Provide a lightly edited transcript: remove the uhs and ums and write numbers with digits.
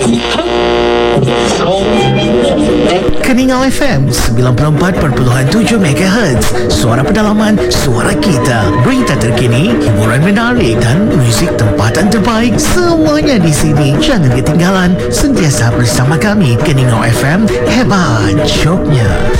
Keningau FM 94.7 MHz. Suara pedalaman, suara kita. Berita terkini, hiburan menarik dan muzik tempatan terbaik. Semuanya di sini. Jangan ketinggalan. Sentiasa bersama kami. Keningau FM, hebat jobnya.